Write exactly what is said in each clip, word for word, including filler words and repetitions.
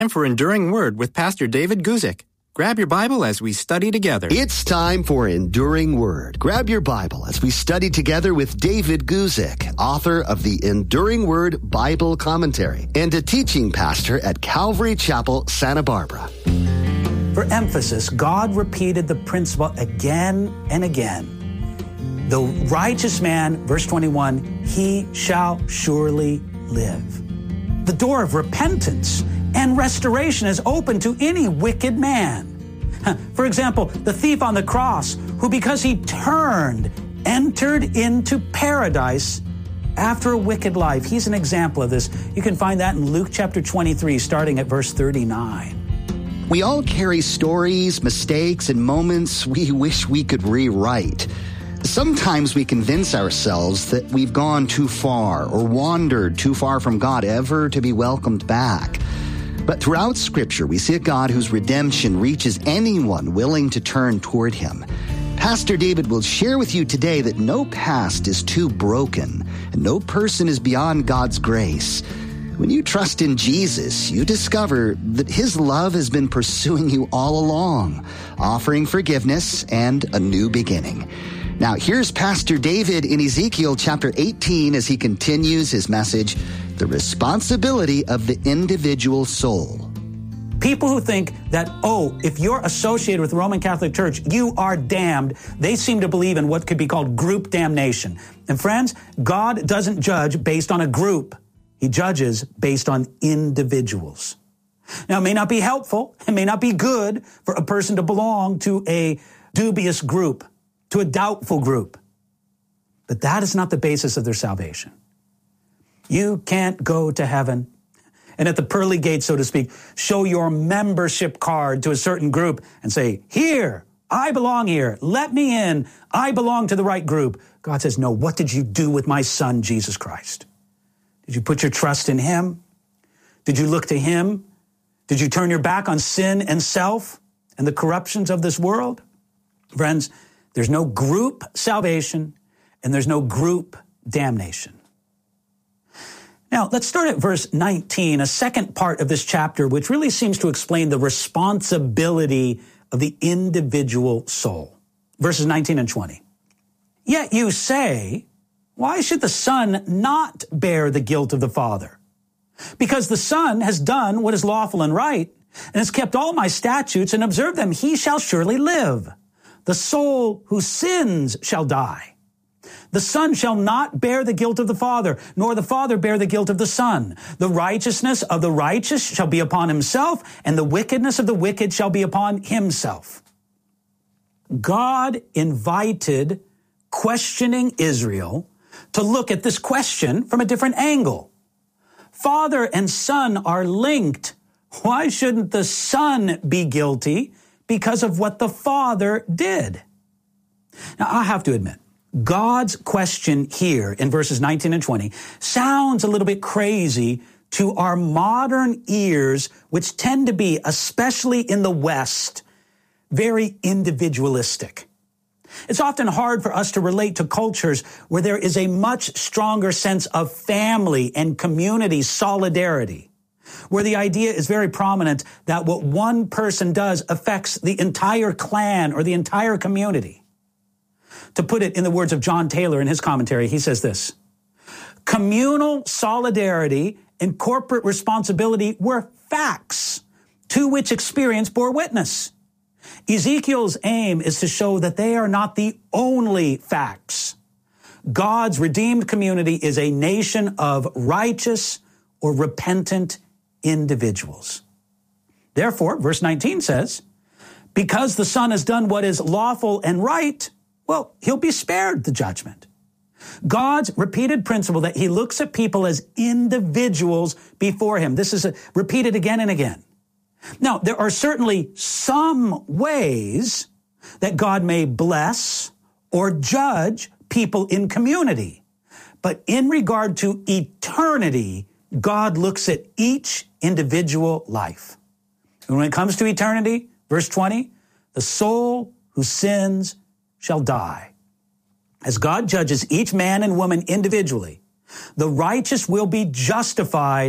Time for Enduring Word with Pastor David Guzik. Grab your Bible as we study together. It's time for Enduring Word. Grab your Bible as we study together with David Guzik, author of the Enduring Word Bible Commentary and a teaching pastor at Calvary Chapel, Santa Barbara. For emphasis, God repeated the principle again and again. The righteous man, verse twenty-one, he shall surely live. The door of repentance and restoration is open to any wicked man. For example, the thief on the cross, who because he turned, entered into paradise after a wicked life. He's an example of this. You can find that in Luke chapter twenty-three, starting at verse thirty-nine. We all carry stories, mistakes, and moments we wish we could rewrite. Sometimes we convince ourselves that we've gone too far or wandered too far from God ever to be welcomed back. But throughout Scripture, we see a God whose redemption reaches anyone willing to turn toward Him. Pastor David will share with you today that no past is too broken, and no person is beyond God's grace. When you trust in Jesus, you discover that His love has been pursuing you all along, offering forgiveness and a new beginning. Now, here's Pastor David in Ezekiel chapter eighteen as he continues his message, The Responsibility of the Individual Soul. People who think that, oh, if you're associated with the Roman Catholic Church, you are damned, they seem to believe in what could be called group damnation. And friends, God doesn't judge based on a group. He judges based on individuals. Now, it may not be helpful, it may not be good for a person to belong to a dubious group, to a doubtful group. But that is not the basis of their salvation. You can't go to heaven and at the pearly gates, so to speak, show your membership card to a certain group and say, here, I belong here. Let me in. I belong to the right group. God says, no, what did you do with my son, Jesus Christ? Did you put your trust in Him? Did you look to Him? Did you turn your back on sin and self and the corruptions of this world? Friends, there's no group salvation and there's no group damnation. Now, let's start at verse nineteen, a second part of this chapter, which really seems to explain the responsibility of the individual soul. Verses nineteen and twenty. Yet you say, why should the Son not bear the guilt of the Father? Because the Son has done what is lawful and right, and has kept all my statutes and observed them, he shall surely live. The soul who sins shall die. The Son shall not bear the guilt of the Father, nor the Father bear the guilt of the Son. The righteousness of the righteous shall be upon himself, and the wickedness of the wicked shall be upon himself. God invited questioning Israel to look at this question from a different angle. Father and Son are linked. Why shouldn't the Son be guilty? Because of what the Father did. Now, I have to admit, God's question here in verses nineteen and twenty sounds a little bit crazy to our modern ears, which tend to be, especially in the West, very individualistic. It's often hard for us to relate to cultures where there is a much stronger sense of family and community solidarity, where the idea is very prominent that what one person does affects the entire clan or the entire community. To put it in the words of John Taylor in his commentary, he says this: communal solidarity and corporate responsibility were facts to which experience bore witness. Ezekiel's aim is to show that they are not the only facts. God's redeemed community is a nation of righteous or repentant individuals. Therefore, verse nineteen says, because the Son has done what is lawful and right, well, he'll be spared the judgment. God's repeated principle that he looks at people as individuals before him. This is repeated again and again. Now, there are certainly some ways that God may bless or judge people in community. But in regard to eternity, God looks at each individual life. And when it comes to eternity, verse twenty, the soul who sins shall die. As God judges each man and woman individually, the righteous will be justified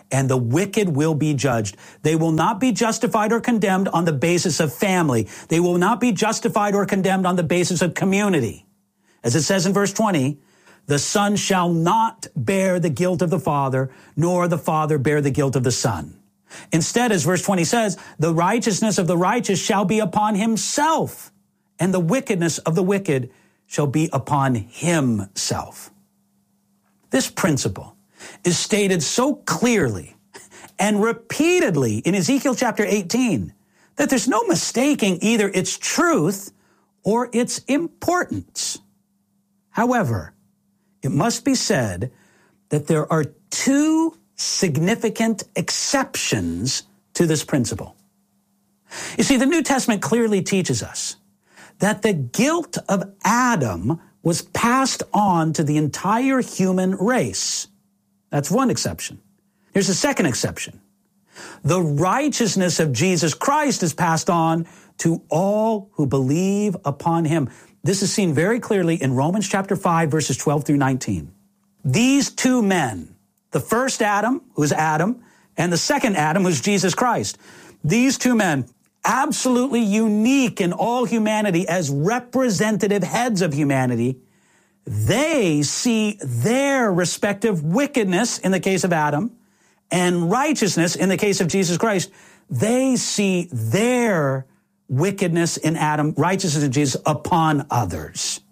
and the wicked will be judged. They will not be justified or condemned on the basis of family. They will not be justified or condemned on the basis of community. As it says in verse twenty, the son shall not bear the guilt of the father, nor the father bear the guilt of the son. Instead, as verse twenty says, the righteousness of the righteous shall be upon himself, and the wickedness of the wicked shall be upon himself. This principle is stated so clearly and repeatedly in Ezekiel chapter eighteen that there's no mistaking either its truth or its importance. However, it must be said that there are two significant exceptions to this principle. You see, the New Testament clearly teaches us that the guilt of Adam was passed on to the entire human race. That's one exception. Here's a second exception. The righteousness of Jesus Christ is passed on to all who believe upon him. This is seen very clearly in Romans chapter five, verses twelve through nineteen. These two men, the first Adam, who's Adam, and the second Adam, who's Jesus Christ, these two men, absolutely unique in all humanity as representative heads of humanity, they see their respective wickedness in the case of Adam and righteousness in the case of Jesus Christ. They see their wickedness in Adam, righteousness in Jesus upon others.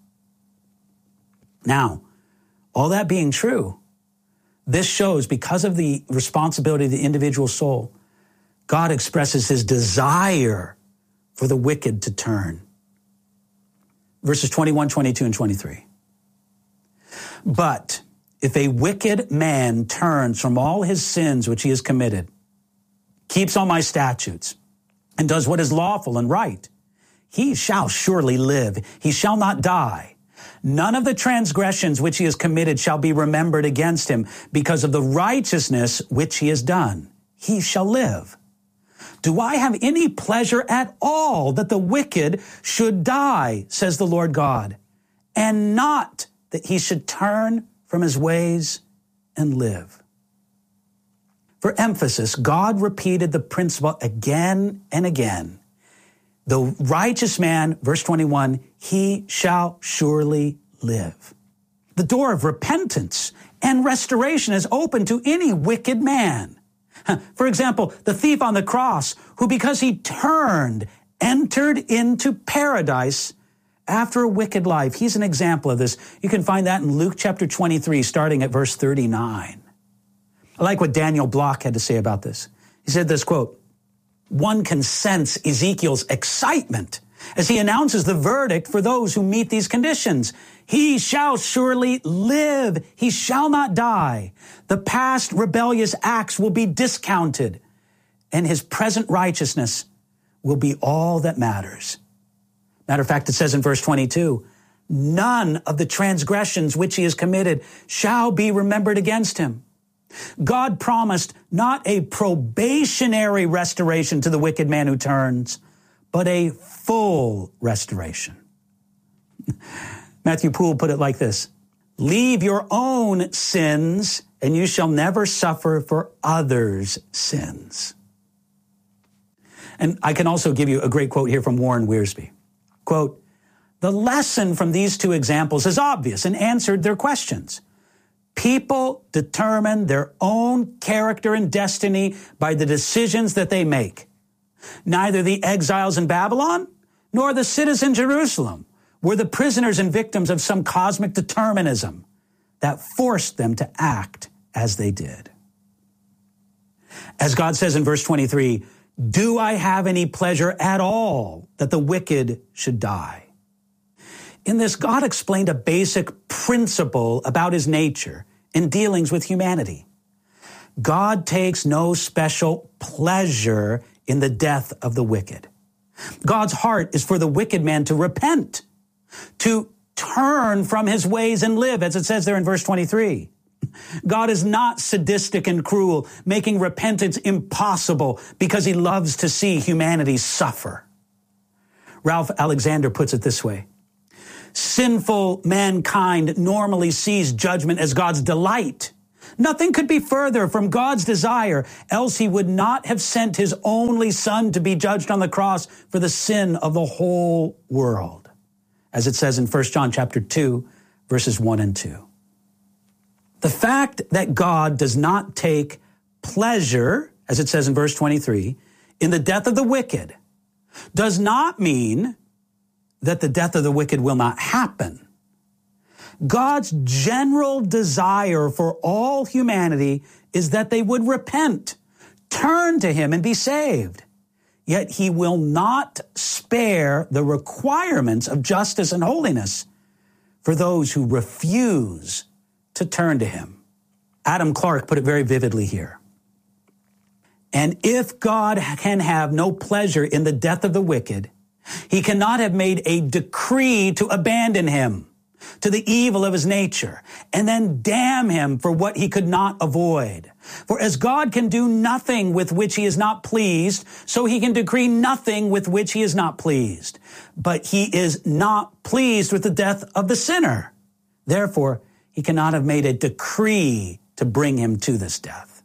Now, all that being true, this shows because of the responsibility of the individual soul, God expresses his desire for the wicked to turn. Verses twenty-one, twenty-two, and twenty-three. But if a wicked man turns from all his sins which he has committed, keeps all my statutes, and does what is lawful and right, he shall surely live. He shall not die. None of the transgressions which he has committed shall be remembered against him because of the righteousness which he has done. He shall live. Do I have any pleasure at all that the wicked should die, says the Lord God, and not that he should turn from his ways and live? For emphasis, God repeated the principle again and again. The righteous man, verse twenty-one, he shall surely live. The door of repentance and restoration is open to any wicked man. For example, the thief on the cross, who because he turned, entered into paradise after a wicked life. He's an example of this. You can find that in Luke chapter twenty-three, starting at verse thirty-nine. I like what Daniel Block had to say about this. He said this, quote, one can sense Ezekiel's excitement as he announces the verdict for those who meet these conditions. He shall surely live. He shall not die. The past rebellious acts will be discounted, and his present righteousness will be all that matters. Matter of fact, it says in verse twenty-two, none of the transgressions which he has committed shall be remembered against him. God promised not a probationary restoration to the wicked man who turns, but a full restoration. Matthew Poole put it like this: leave your own sins, and you shall never suffer for others' sins. And I can also give you a great quote here from Warren Wiersbe. Quote, the lesson from these two examples is obvious and answered their questions. People determine their own character and destiny by the decisions that they make. Neither the exiles in Babylon nor the citizens in Jerusalem were the prisoners and victims of some cosmic determinism that forced them to act as they did. As God says in verse twenty-three, do I have any pleasure at all that the wicked should die? In this, God explained a basic principle about his nature in dealings with humanity. God takes no special pleasure in the death of the wicked. God's heart is for the wicked man to repent, to turn from his ways and live, as it says there in verse twenty-three. God is not sadistic and cruel, making repentance impossible because he loves to see humanity suffer. Ralph Alexander puts it this way: sinful mankind normally sees judgment as God's delight, Nothing could be further from God's desire, else he would not have sent his only Son to be judged on the cross for the sin of the whole world, as it says in First John chapter two, verses one and two. The fact that God does not take pleasure, as it says in verse twenty-three, in the death of the wicked, does not mean that the death of the wicked will not happen. God's general desire for all humanity is that they would repent, turn to him, and be saved. Yet he will not spare the requirements of justice and holiness for those who refuse to turn to him. Adam Clarke put it very vividly here. And if God can have no pleasure in the death of the wicked, he cannot have made a decree to abandon him to the evil of his nature, and then damn him for what he could not avoid. For as God can do nothing with which he is not pleased, so he can decree nothing with which he is not pleased. But he is not pleased with the death of the sinner. Therefore, he cannot have made a decree to bring him to this death.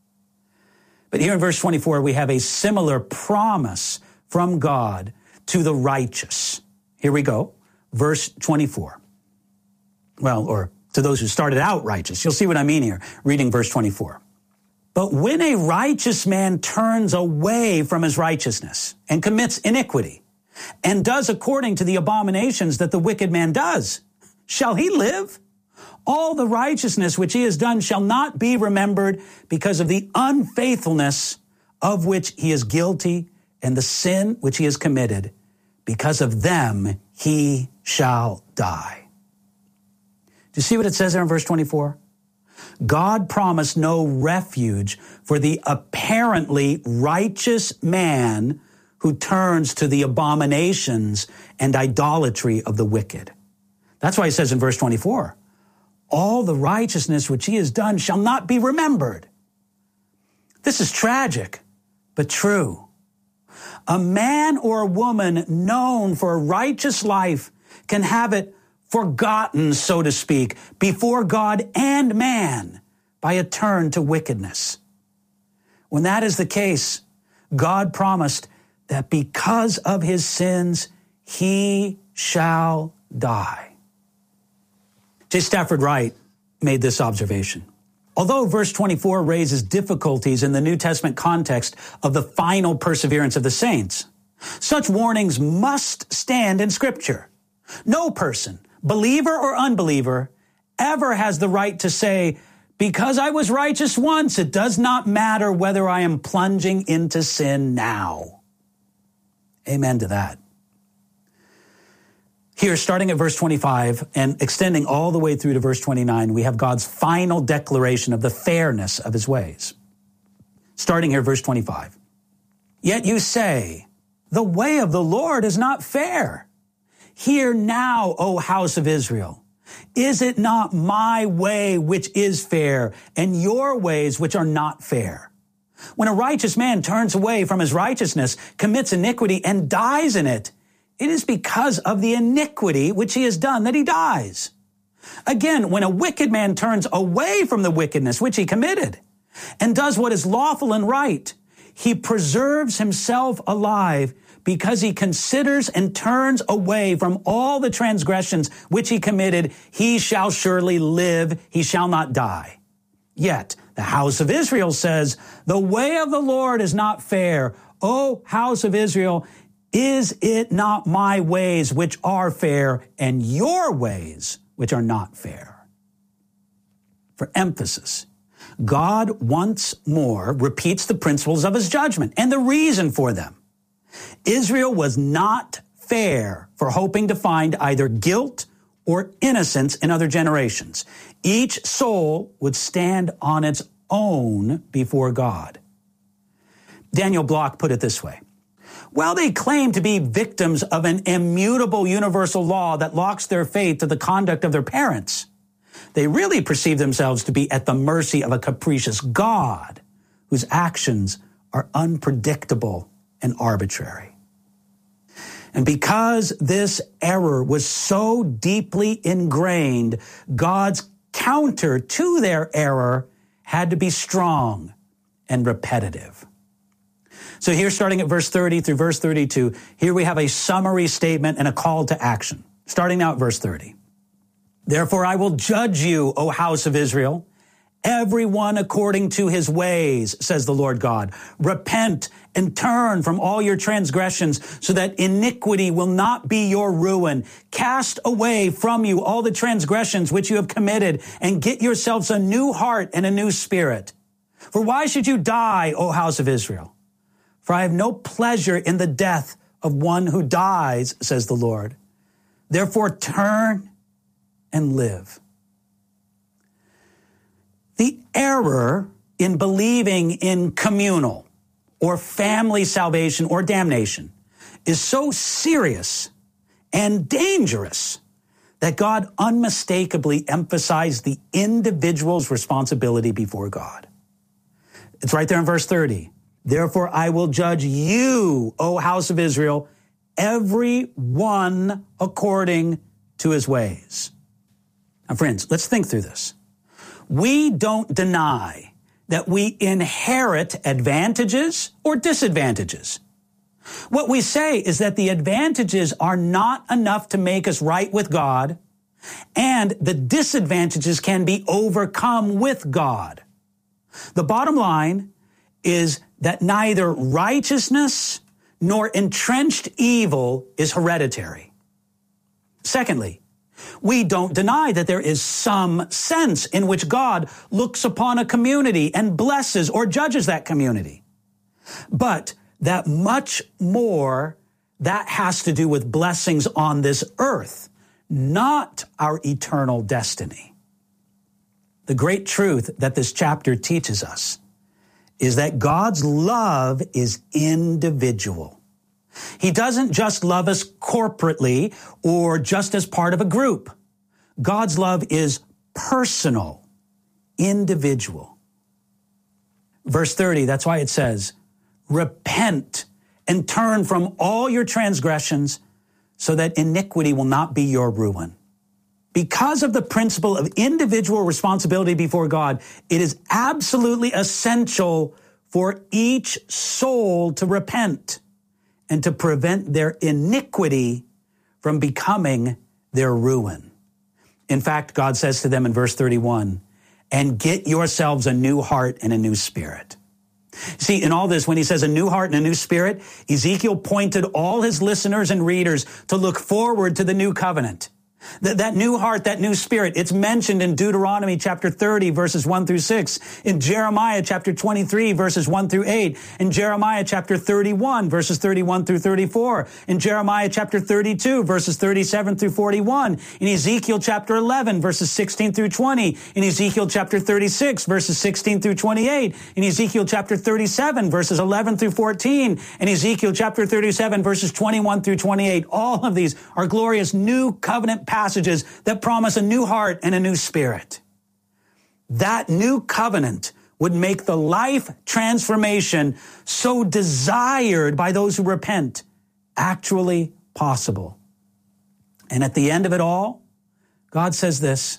But here in verse twenty-four, we have a similar promise from God to the righteous. Here we go, verse twenty-four. Well, or to those who started out righteous. You'll see what I mean here, reading verse twenty-four. But when a righteous man turns away from his righteousness and commits iniquity and does according to the abominations that the wicked man does, shall he live? All the righteousness which he has done shall not be remembered because of the unfaithfulness of which he is guilty and the sin which he has committed. Because of them he shall die. Do you see what it says there in verse twenty-four? God promised no refuge for the apparently righteous man who turns to the abominations and idolatry of the wicked. That's why he says in verse twenty-four, all the righteousness which he has done shall not be remembered. This is tragic, but true. A man or a woman known for a righteous life can have it forgotten, so to speak, before God and man by a turn to wickedness. When that is the case, God promised that because of his sins, he shall die. J. Stafford Wright made this observation. Although verse twenty-four raises difficulties in the New Testament context of the final perseverance of the saints, such warnings must stand in Scripture. No person, believer or unbeliever, ever has the right to say, because I was righteous once, it does not matter whether I am plunging into sin now. Amen to that. Here, starting at verse twenty-five and extending all the way through to verse twenty-nine, we have God's final declaration of the fairness of his ways. Starting here, verse twenty-five. Yet you say, the way of the Lord is not fair. Hear now, O house of Israel. Is it not my way which is fair, and your ways which are not fair? When a righteous man turns away from his righteousness, commits iniquity, and dies in it, it is because of the iniquity which he has done that he dies. Again, when a wicked man turns away from the wickedness which he committed, and does what is lawful and right, he preserves himself alive, because he considers and turns away from all the transgressions which he committed. He shall surely live, he shall not die. Yet the house of Israel says, the way of the Lord is not fair. O house of Israel, is it not my ways which are fair, and your ways which are not fair? For emphasis, God once more repeats the principles of his judgment and the reason for them. Israel was not fair for hoping to find either guilt or innocence in other generations. Each soul would stand on its own before God. Daniel Block put it this way. While they claim to be victims of an immutable universal law that locks their fate to the conduct of their parents, they really perceive themselves to be at the mercy of a capricious God whose actions are unpredictable and arbitrary. And because this error was so deeply ingrained, God's counter to their error had to be strong and repetitive. So here, starting at verse thirty through verse thirty-two, here we have a summary statement and a call to action. Starting now at verse thirty. Therefore I will judge you, O house of Israel, everyone according to his ways, says the Lord God. Repent and turn from all your transgressions so that iniquity will not be your ruin. Cast away from you all the transgressions which you have committed and get yourselves a new heart and a new spirit. For why should you die, O house of Israel? For I have no pleasure in the death of one who dies, says the Lord. Therefore turn and live. The error in believing in communal or family salvation or damnation is so serious and dangerous that God unmistakably emphasized the individual's responsibility before God. It's right there in verse thirty. Therefore I will judge you, O house of Israel, every one according to his ways. Now, friends, let's think through this. We don't deny that we inherit advantages or disadvantages. What we say is that the advantages are not enough to make us right with God, and the disadvantages can be overcome with God. The bottom line is that neither righteousness nor entrenched evil is hereditary. Secondly, we don't deny that there is some sense in which God looks upon a community and blesses or judges that community. But that much more, that has to do with blessings on this earth, not our eternal destiny. The great truth that this chapter teaches us is that God's love is individual. He doesn't just love us corporately or just as part of a group. God's love is personal, individual. Verse thirty, that's why it says, repent and turn from all your transgressions so that iniquity will not be your ruin. Because of the principle of individual responsibility before God, it is absolutely essential for each soul to repent and to prevent their iniquity from becoming their ruin. In fact, God says to them in verse thirty-one, and get yourselves a new heart and a new spirit. See, in all this, when he says a new heart and a new spirit, Ezekiel pointed all his listeners and readers to look forward to the new covenant. That, that new heart, that new spirit, it's mentioned in Deuteronomy chapter thirty, verses one through six, in Jeremiah chapter twenty-three, verses one through eight, in Jeremiah chapter thirty-one, verses thirty-one through thirty-four, in Jeremiah chapter thirty-two, verses thirty-seven through forty-one, in Ezekiel chapter eleven, verses sixteen through twenty, in Ezekiel chapter thirty-six, verses sixteen through twenty-eight, in Ezekiel chapter thirty-seven, verses eleven through fourteen, in Ezekiel chapter thirty-seven, verses twenty-one through twenty-eight. All of these are glorious new covenant passages that promise a new heart and a new spirit. That new covenant would make the life transformation so desired by those who repent actually possible. And at the end of it all, God says this,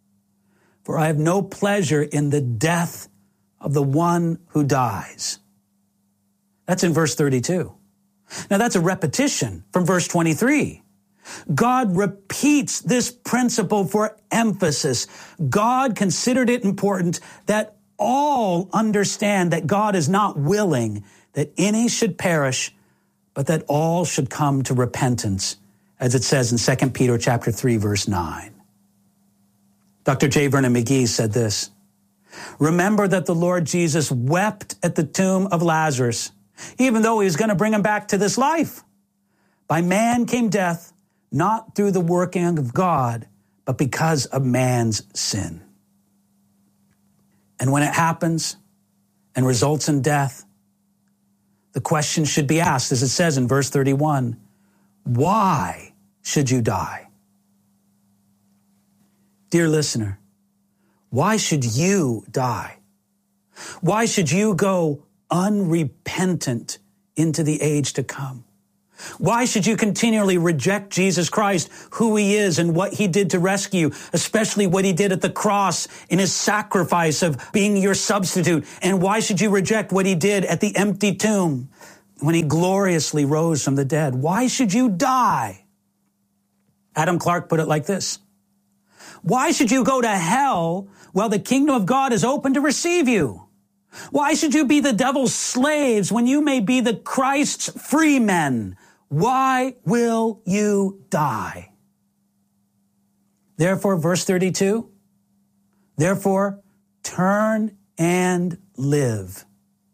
for I have no pleasure in the death of the one who dies. That's in verse thirty-two. Now that's a repetition from verse twenty-three. God repeats this principle for emphasis. God considered it important that all understand that God is not willing that any should perish, but that all should come to repentance, as it says in Second Peter chapter three, verse nine. Doctor J. Vernon McGee said this, remember that the Lord Jesus wept at the tomb of Lazarus, even though he was going to bring him back to this life. By man came death, not through the working of God, but because of man's sin. And when it happens and results in death, the question should be asked, as it says in verse thirty-one, why should you die? Dear listener, why should you die? Why should you go unrepentant into the age to come? Why should you continually reject Jesus Christ, who he is and what he did to rescue, especially what he did at the cross in his sacrifice of being your substitute? And why should you reject what he did at the empty tomb when he gloriously rose from the dead? Why should you die? Adam Clarke put it like this: why should you go to hell while the kingdom of God is open to receive you? Why should you be the devil's slaves when you may be the Christ's free men? Why will you die? Therefore, verse thirty-two, therefore, turn and live.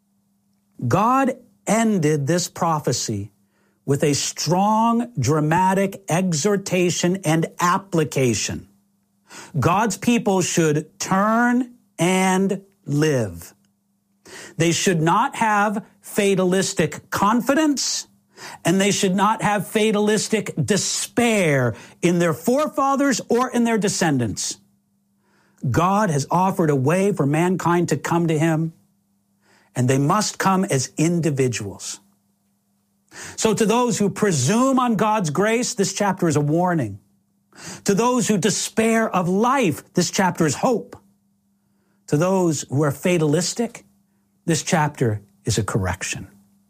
God ended this prophecy with a strong, dramatic exhortation and application. God's people should turn and live. They should not have fatalistic confidence, and they should not have fatalistic despair in their forefathers or in their descendants. God has offered a way for mankind to come to him, and they must come as individuals. So to those who presume on God's grace, this chapter is a warning. To those who despair of life, this chapter is hope. To those who are fatalistic, this chapter is a correction.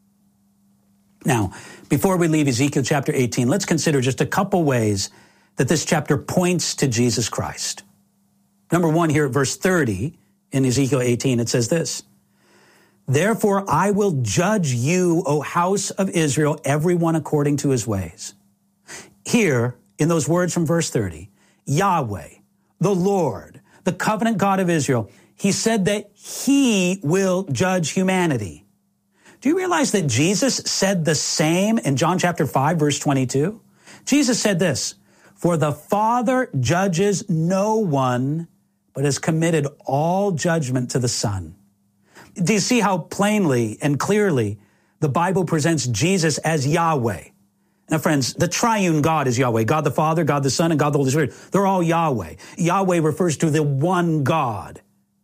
Now, before we leave Ezekiel chapter eighteen, let's consider just a couple ways that this chapter points to Jesus Christ. Number one, here at verse thirty in Ezekiel eighteen, it says this: therefore I will judge you, O house of Israel, everyone according to his ways. Here, in those words from verse thirty, Yahweh, the Lord, the covenant God of Israel, he said that he will judge humanity. Do you realize that Jesus said the same in John chapter five, verse twenty-two? Jesus said this: for the Father judges no one, but has committed all judgment to the Son. Do you see how plainly and clearly the Bible presents Jesus as Yahweh? Now, friends, the triune God is Yahweh. God the Father, God the Son, and God the Holy Spirit. They're all Yahweh. Yahweh refers to the one God.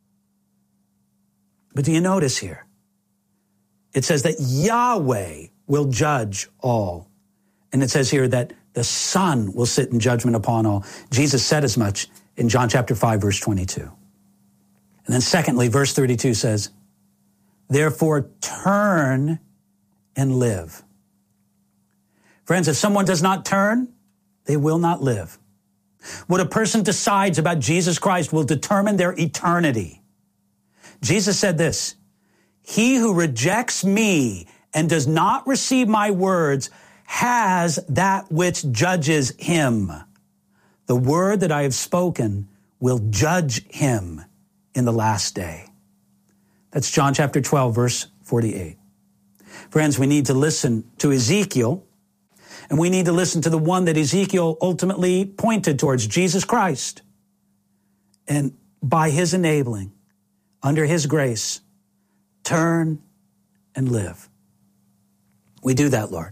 But do you notice here? It says that Yahweh will judge all. And it says here that the Son will sit in judgment upon all. Jesus said as much in John chapter five, verse twenty-two. And then secondly, verse thirty-two says, therefore turn and live. Friends, if someone does not turn, they will not live. What a person decides about Jesus Christ will determine their eternity. Jesus said this: he who rejects me and does not receive my words has that which judges him. The word that I have spoken will judge him in the last day. That's John chapter twelve, verse forty-eight. Friends, we need to listen to Ezekiel, and we need to listen to the one that Ezekiel ultimately pointed towards, Jesus Christ. And by his enabling, under his grace, turn and live. We do that, Lord.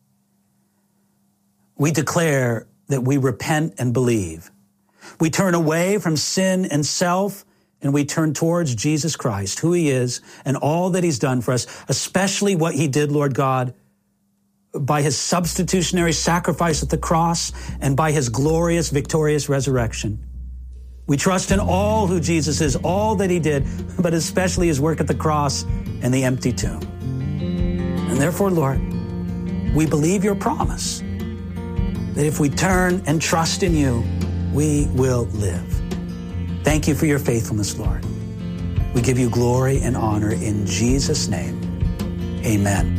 We declare that we repent and believe. We turn away from sin and self, and we turn towards Jesus Christ, who he is, and all that he's done for us, especially what he did, Lord God, by his substitutionary sacrifice at the cross and by his glorious, victorious resurrection. We trust in all who Jesus is, all that he did, but especially his work at the cross and the empty tomb. And therefore, Lord, we believe your promise that if we turn and trust in you, we will live. Thank you for your faithfulness, Lord. We give you glory and honor in Jesus' name. Amen.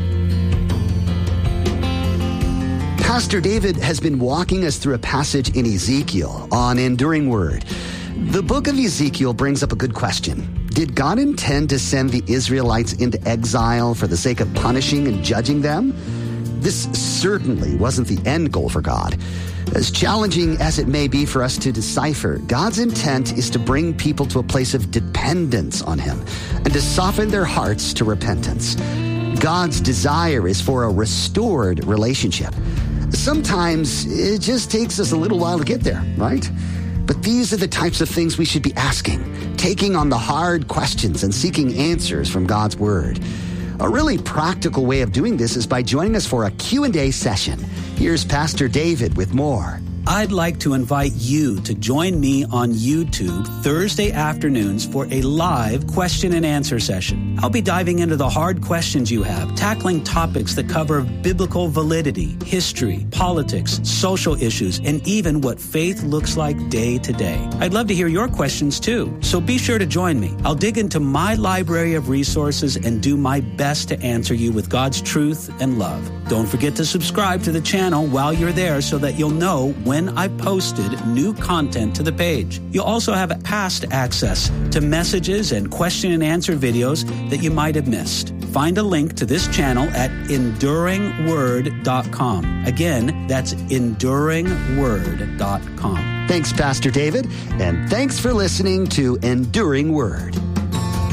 Pastor David has been walking us through a passage in Ezekiel on enduring word. The book of Ezekiel brings up a good question. Did God intend to send the Israelites into exile for the sake of punishing and judging them? This certainly wasn't the end goal for God. As challenging as it may be for us to decipher, God's intent is to bring people to a place of dependence on him and to soften their hearts to repentance. God's desire is for a restored relationship. Sometimes it just takes us a little while to get there, right? But these are the types of things we should be asking, taking on the hard questions and seeking answers from God's word. A really practical way of doing this is by joining us for a Q and A session. Here's Pastor David with more. I'd like to invite you to join me on YouTube Thursday afternoons for a live question and answer session. I'll be diving into the hard questions you have, tackling topics that cover biblical validity, history, politics, social issues, and even what faith looks like day to day. I'd love to hear your questions too, so be sure to join me. I'll dig into my library of resources and do my best to answer you with God's truth and love. Don't forget to subscribe to the channel while you're there so that you'll know when I've posted new content to the page. You'll also have past access to messages and question and answer videos that you might have missed. Find a link to this channel at enduring word dot com. Again, that's enduring word dot com. Thanks, Pastor David, and thanks for listening to Enduring Word.